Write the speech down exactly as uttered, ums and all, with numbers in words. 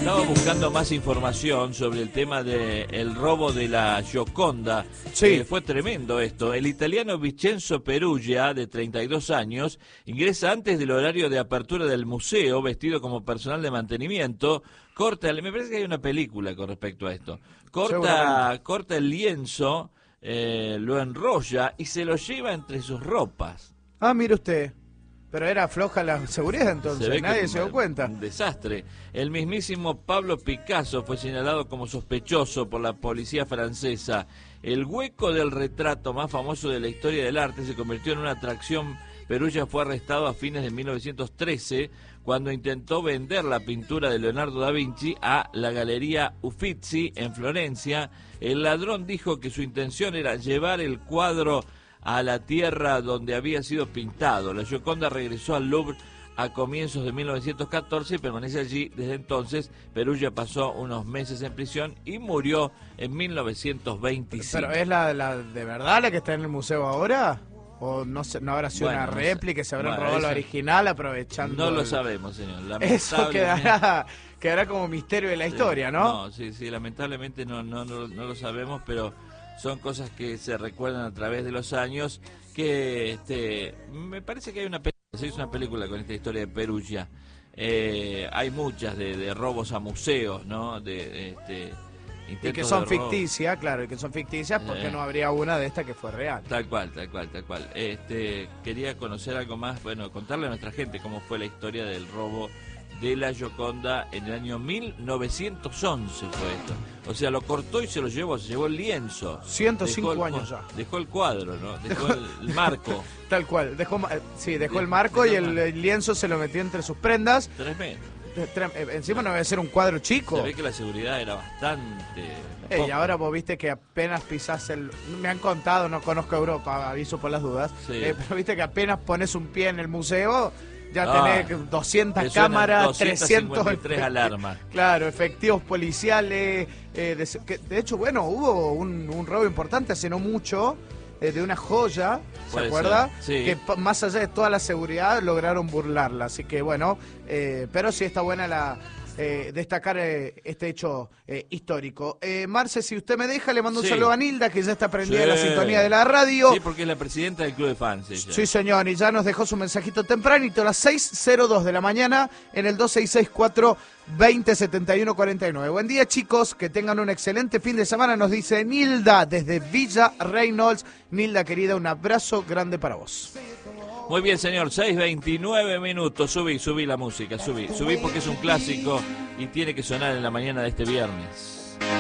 Estaba buscando más información sobre el tema del robo de la Gioconda. Sí. Eh, fue tremendo esto. El italiano Vincenzo Peruggia, de treinta y dos años, ingresa antes del horario de apertura del museo, vestido como personal de mantenimiento. Corta, me parece que hay una película con respecto a esto. Corta, corta el lienzo, eh, lo enrolla y se lo lleva entre sus ropas. Ah, mire usted. Pero era floja la seguridad entonces, Se nadie que se dio cuenta. Un desastre. El mismísimo Pablo Picasso fue señalado como sospechoso por la policía francesa. El hueco del retrato más famoso de la historia del arte se convirtió en una atracción. Peruggia fue arrestado a fines de mil novecientos trece cuando intentó vender la pintura de Leonardo da Vinci a la Galería Uffizi en Florencia. El ladrón dijo que su intención era llevar el cuadro a la tierra donde había sido pintado. La Gioconda regresó al Louvre a comienzos de mil novecientos catorce y permanece allí desde entonces. Peruggia pasó unos meses en prisión y murió en mil novecientos veinticinco. ¿Pero es la, la de verdad la que está en el museo ahora? ¿O no, se, no habrá sido Bueno, una réplica y se habrán bueno, robado eso, la original aprovechando? No lo el... sabemos, señor. Eso quedará, quedará como misterio de la sí, historia, ¿no? No, sí, sí, lamentablemente no, no, no, no lo sabemos, pero son cosas que se recuerdan a través de los años, que este, me parece que hay una película, se hizo una película con esta historia de Peruggia. Eh, hay muchas de, de robos a museos, ¿no? De, de este, y que son ficticias, claro, y que son ficticias porque eh, no habría una de estas que fue real. Tal cual, tal cual, tal cual. Este, quería conocer algo más, bueno, contarle a nuestra gente cómo fue la historia del robo de la Gioconda en el año mil novecientos once fue esto. O sea, lo cortó y se lo llevó, se llevó el lienzo. ciento cinco el, años ya. Dejó el cuadro, ¿no? Dejó, dejó el, el marco. Tal cual, dejó, sí, dejó de, el marco dejó y el, el lienzo se lo metió entre sus prendas. Tremendo. Encima no debe ser un cuadro chico. Se ve que la seguridad era bastante... Hey, y ahora vos viste que apenas pisás el... Me han contado, no conozco Europa, aviso por las dudas. Sí. Eh, pero viste que apenas pones un pie en el museo, ya ah, tenés doscientas cámaras, trescientos... tres alarmas. Claro, efectivos policiales. Eh, de, que, de hecho, bueno, hubo un, un robo importante hace no mucho, eh, de una joya, ¿se acuerda? Sí. Que más allá de toda la seguridad lograron burlarla. Así que bueno, eh, pero sí está buena la... Eh, destacar eh, este hecho eh, histórico. Eh, Marce, si usted me deja, le mando sí. un saludo a Nilda, que ya está prendida sí. en la sintonía de la radio. Sí, porque es la presidenta del club de fans. Ella. Sí, señor, y ya nos dejó su mensajito tempranito a las seis cero dos de la mañana en el dos seis seis cuatro, veinte setenta y uno cuarenta y nueve. Buen día, chicos, que tengan un excelente fin de semana, nos dice Nilda desde Villa Reynolds. Nilda, querida, un abrazo grande para vos. Muy bien, señor, seis veintinueve minutos, subí, subí la música, subí, subí porque es un clásico y tiene que sonar en la mañana de este viernes.